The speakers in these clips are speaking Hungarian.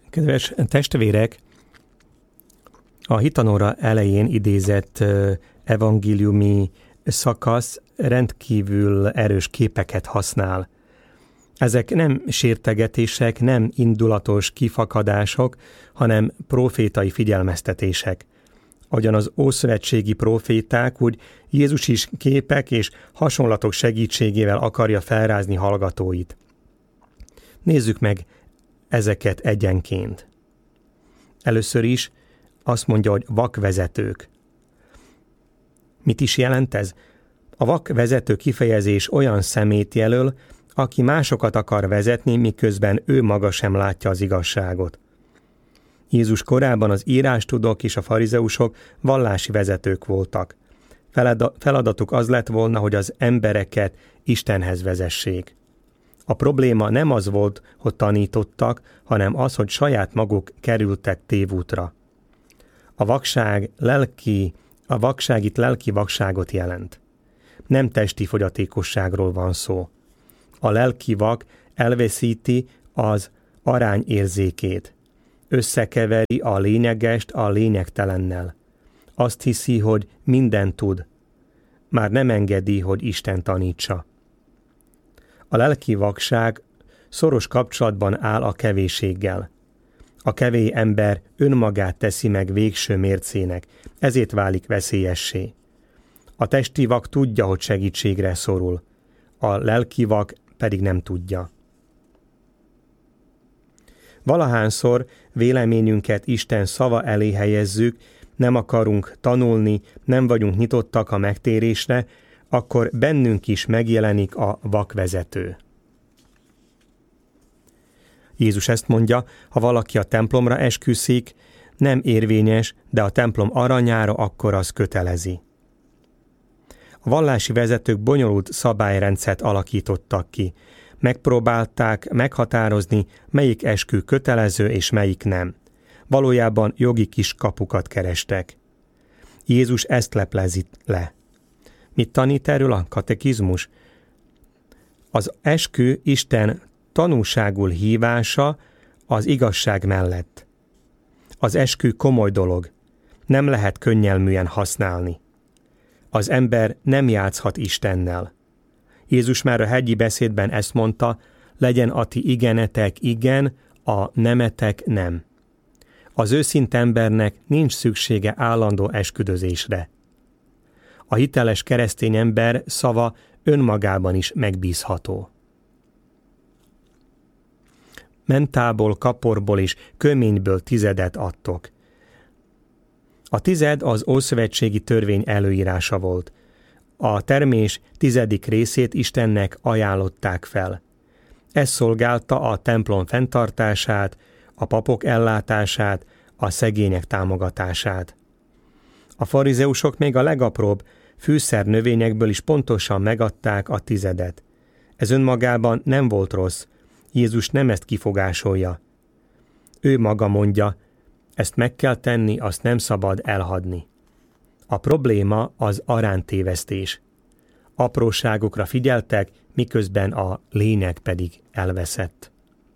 Kedves testvérek, a hitanóra elején idézett evangéliumi szakasz rendkívül erős képeket használ. Ezek nem sértegetések, nem indulatos kifakadások, hanem profétai figyelmeztetések. Ahogyan az ószövetségi proféták, úgy Jézus is képek és hasonlatok segítségével akarja felrázni hallgatóit. Nézzük meg ezeket egyenként. Először is azt mondja, hogy vakvezetők. Mit is jelent ez? A vakvezető kifejezés olyan szemét jelöl, aki másokat akar vezetni, miközben ő maga sem látja az igazságot. Jézus korában az írástudók és a farizeusok vallási vezetők voltak. Feladatuk az lett volna, hogy az embereket Istenhez vezessék. A probléma nem az volt, hogy tanítottak, hanem az, hogy saját maguk kerültek tévútra. A vakság itt lelki vakságot jelent. Nem testi fogyatékosságról van szó. A lelki vak elveszíti az arányérzékét. Összekeveri a lényegest a lényegtelennel. Azt hiszi, hogy mindent tud. Már nem engedi, hogy Isten tanítsa. A lelki vakság szoros kapcsolatban áll a kevésséggel. A kevély ember önmagát teszi meg végső mércének, ezért válik veszélyessé. A testi vak tudja, hogy segítségre szorul. A lelki vak pedig nem tudja. Valahányszor véleményünket Isten szava elé helyezzük, nem akarunk tanulni, nem vagyunk nyitottak a megtérésre, akkor bennünk is megjelenik a vakvezető. Jézus ezt mondja, ha valaki a templomra esküszik, nem érvényes, de a templom aranyára akkor az kötelezi. A vallási vezetők bonyolult szabályrendszert alakítottak ki. Megpróbálták meghatározni, melyik eskü kötelező és melyik nem. Valójában jogi kiskapukat kerestek. Jézus ezt leplezi le. Mit tanít erről a katekizmus? Az eskü Isten tanúságul hívása az igazság mellett. Az eskü komoly dolog. Nem lehet könnyelműen használni. Az ember nem játszhat Istennel. Jézus már a hegyi beszédben ezt mondta, legyen a ti igenetek igen, a nemetek nem. Az őszinte embernek nincs szüksége állandó esküdözésre. A hiteles keresztény ember szava önmagában is megbízható. Mentából, kaporból és köményből tizedet adtok. A tized az ószövetségi törvény előírása volt. A termés 10. részét Istennek ajánlották fel. Ez szolgálta a templom fenntartását, a papok ellátását, a szegények támogatását. A farizeusok még a legapróbb fűszernövényekből is pontosan megadták a tizedet. Ez önmagában nem volt rossz, Jézus nem ezt kifogásolja. Ő maga mondja, ezt meg kell tenni, azt nem szabad elhadni. A probléma az aránytévesztés. Apróságokra figyeltek, miközben a lényeg pedig elveszett.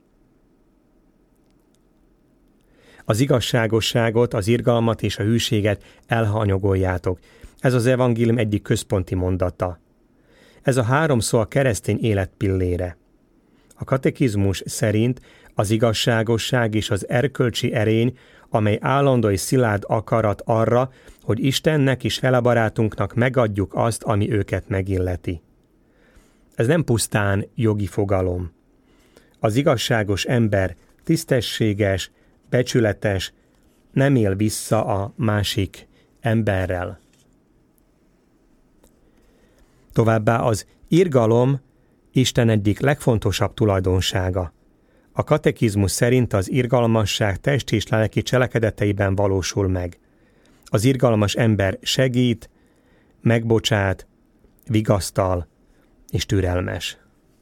Az igazságosságot, az irgalmat és a hűséget elhanyagoljátok. Ez az evangélium egyik központi mondata. Ez a 3 szó a keresztény élet pillére. A katekizmus szerint az igazságosság és az erkölcsi erény, amely állandó és szilárd akarat arra, hogy Istennek és felebarátunknak megadjuk azt, ami őket megilleti. Ez nem pusztán jogi fogalom. Az igazságos ember tisztességes, becsületes, nem él vissza a másik emberrel. Továbbá az irgalom Isten egyik legfontosabb tulajdonsága. A katekizmus szerint az irgalmasság testi és lelki cselekedeteiben valósul meg. Az irgalmas ember segít, megbocsát, vigasztal és türelmes.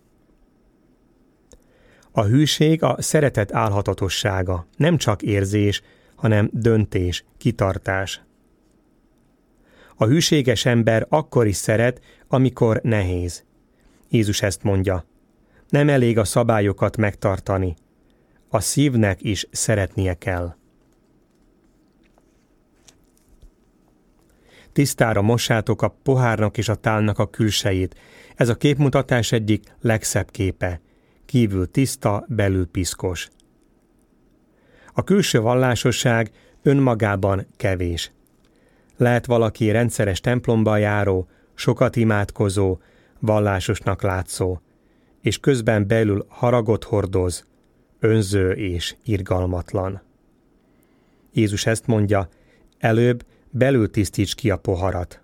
A hűség a szeretet álhatatossága, nem csak érzés, hanem döntés, kitartás. A hűséges ember akkor is szeret, amikor nehéz. Jézus ezt mondja. Nem elég a szabályokat megtartani. a szívnek is szeretnie kell. Tisztára mossátok a pohárnak és a tálnak a külsejét. Ez a képmutatás egyik legszebb képe. Kívül tiszta, belül piszkos. A külső vallásosság önmagában kevés. Lehet valaki rendszeres templomba járó, sokat imádkozó, vallásosnak látszó, és közben belül haragot hordoz, önző és irgalmatlan. Jézus ezt mondja, előbb belül tisztíts ki a poharat.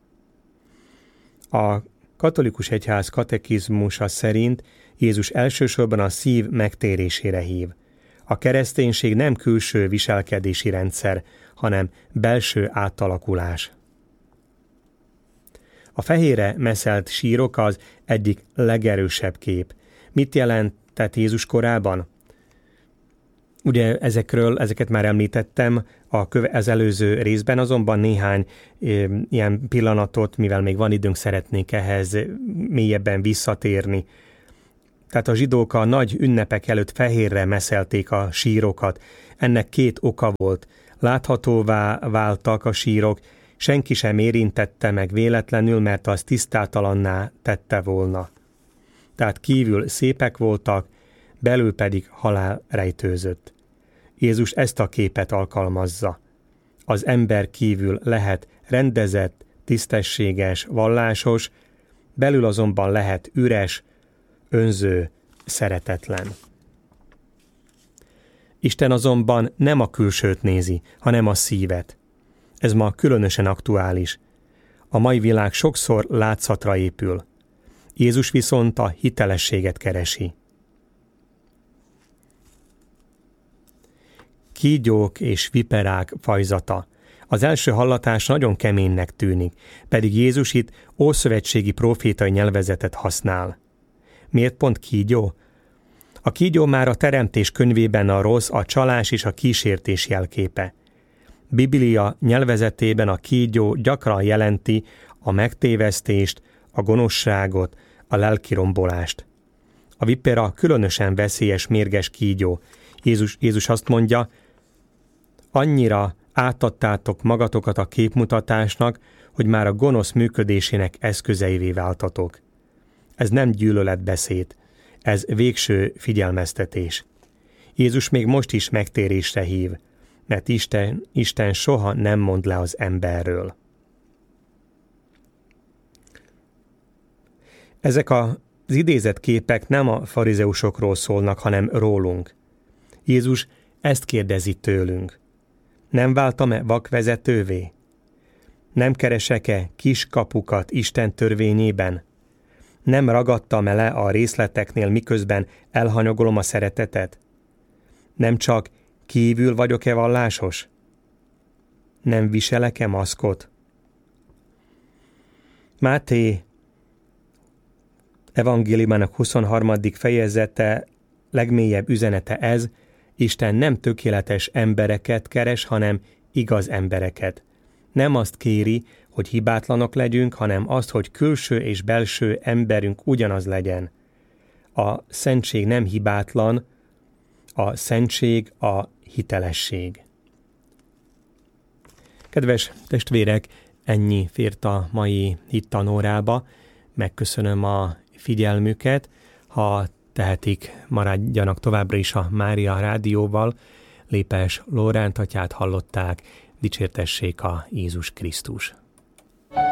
A katolikus egyház katekizmusa szerint Jézus elsősorban a szív megtérésére hív. A kereszténység nem külső viselkedési rendszer, hanem belső átalakulás. A fehérre meszelt sírok az egyik legerősebb kép. Mit jelentett Jézus korában? Ugye ezeket már említettem az előző részben, azonban néhány ilyen pillanatot, mivel még van időnk, szeretnék ehhez mélyebben visszatérni. Tehát a zsidók a nagy ünnepek előtt fehérre meszelték a sírokat. Ennek két oka volt. Láthatóvá váltak a sírok, senki sem érintette meg véletlenül, mert az tisztátalanná tette volna. Tehát kívül szépek voltak, belül pedig halál rejtőzött. Jézus ezt a képet alkalmazza. Az ember kívül lehet rendezett, tisztességes, vallásos, belül azonban lehet üres, önző, szeretetlen. Isten azonban nem a külsőt nézi, hanem a szívet. Ez ma különösen aktuális. A mai világ sokszor látszatra épül. Jézus viszont a hitelességet keresi. Kígyók és viperák fajzata. Az első hallatás nagyon keménynek tűnik, pedig Jézus itt ószövetségi profétai nyelvezetet használ. Miért pont kígyó? A kígyó már a Teremtés könyvében a rossz, a csalás és a kísértés jelképe. Biblia nyelvezetében a kígyó gyakran jelenti a megtévesztést, a gonoszságot, a lelkirombolást. A vipera különösen veszélyes, mérges kígyó. Jézus azt mondja, annyira átadtátok magatokat a képmutatásnak, hogy már a gonosz működésének eszközeivé váltatok. Ez nem gyűlöletbeszéd, ez végső figyelmeztetés. Jézus még most is megtérésre hív, mert Isten soha nem mond le az emberről. Ezek az idézett képek nem a farizeusokról szólnak, hanem rólunk. Jézus ezt kérdezi tőlünk. Nem váltam-e vakvezetővé? Nem keresek-e kiskapukat Isten törvényében? Nem ragadtam-e le a részleteknél, miközben elhanyagolom a szeretetet? Nem csak kívül vagyok-e vallásos? Nem viselek-e maszkot? Máté evangéliumának 23. fejezete legmélyebb üzenete ez, Isten nem tökéletes embereket keres, hanem igaz embereket. Nem azt kéri, hogy hibátlanok legyünk, hanem azt, hogy külső és belső emberünk ugyanaz legyen. A szentség nem hibátlan, a szentség a hitelesség. Kedves testvérek, ennyi fért a mai hittanórába. Megköszönöm a figyelmüket. Ha tehetik, maradjanak továbbra is a Mária Rádióval. Lépes Lóránt atyát hallották, dicsértessék a Jézus Krisztus.